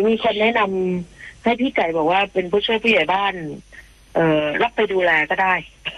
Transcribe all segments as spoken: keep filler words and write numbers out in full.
มีคนแนะนำให้พี่ไก่บอกว่าเป็นผู้ช่วยผู้ใหญ่บ้าน เอ่อรับไปดูแลก็ได้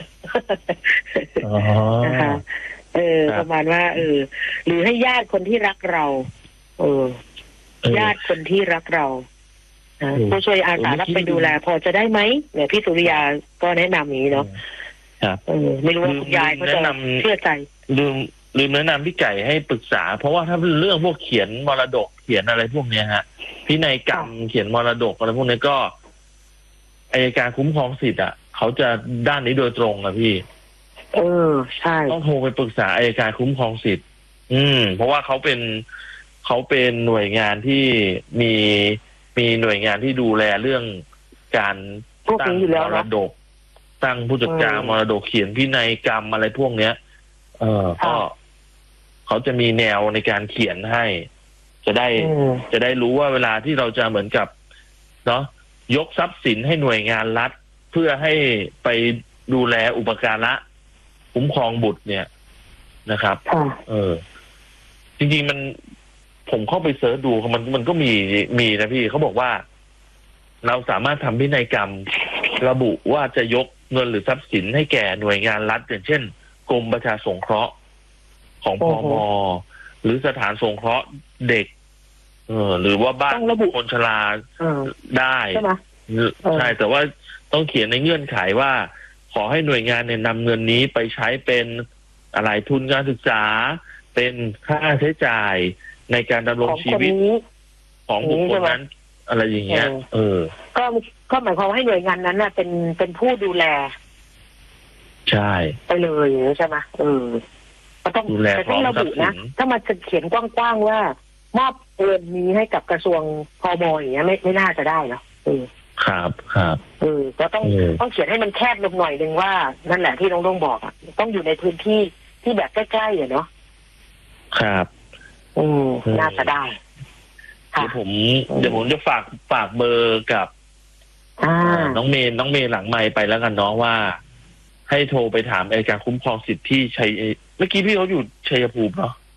นะคะเออประมาณว่า เออ หรือให้ญาติคนที่รักเรา เออ ญาติคนที่รักเราผู้ช่วยอาสารับไปดูแลพอจะได้ไหมเนี่ยพี่สุริยาก็แนะนำอย่างนี้เนาะครับเออไม่รู้ว่าคุณยายเขาจะเชื่อใจลืมลืมแนะนำพี่ไก่ให้ปรึกษาเพราะว่าถ้าเป็นเรื่องพวกเขียนมรดกเขียนอะไรพวกเนี้ยฮะพินัยกรรมเขียนมรดกอะไรพวกนี้ก็อัยการคุ้มครองสิทธิ์อ่ะเขาจะด้านนี้โดยตรงอ่ะพี่เออใช่ต้องโทรไปปรึกษาอัยการคุ้มครองสิทธิ์อืมเพราะว่าเขาเป็นเขาเป็นหน่วยงานที่มีมีหน่วยงานที่ดูแลเรื่องการตั้งมรดกตั้งผู้จัดการมรดกเขียนพินัยกรรมอะไรพวกเนี้ยเออก็เขาจะมีแนวในการเขียนให้จะได้จะได้รู้ว่าเวลาที่เราจะเหมือนกับเนาะยกทรัพย์สินให้หน่วยงานรัฐเพื่อให้ไปดูแลอุปการะคุ้มครองบุตรเนี่ยนะครับเออจริงๆมันผมเข้าไปเสิร์ชดูมันมันก็มีมีนะพี่เขาบอกว่าเราสามารถทำพินัยกรรมระบุว่าจะยกเงินหรือทรัพย์สินให้แก่หน่วยงานรัฐอย่างเช่นกรมประชาสงเคราะห์ของพม.หรือสถานสงเคราะห์เด็กเออหรือว่าบ้านคนชราได้ใช่ไหมใช่แต่ว่าต้องเขียนในเงื่อนไขว่าขอให้หน่วยงานเนี่ยนำเงินนี้ไปใช้เป็นอะไรทุนการศึกษาเป็นค่าใช้จ่ายในการดำรงชีวิตของบุคคลนั้นอะไรอย่างเงี้ยเออก็ก็หมายความว่าให้หน่วยงานนั้นน่ะเป็นเป็นผู้ดูแลใช่ไปเลยใช่ไหมเออก็ต้องแต่ต้องระบุนะถ้ามันจะเขียนกว้างๆว่ามอบเงินนี้ให้กับกระทรวงพม.อย่างเงี้ยไม่ไม่น่าจะได้เนาะเออครับครับเออก็ต้องต้องเขียนให้มันแคบลงหน่อยนึงว่านั่นแหละที่น้องต้องบอกอ่ะต้องอยู่ในพื้นที่ที่แบบใกล้ๆอ่ะเนาะครับอืมน่าจะได้เดี๋ยวผมเดี๋ยวผมจะฝากฝากเบอร์กับน้องเมย์น้องเมย์หลังไมค์ไปแล้วกันเนาะว่าให้โทรไปถามอัยการคุ้มครองสิทธิ์ที่ชัยเมื่อกี้พี่เขาอยู่ชัยภูมิเนาะ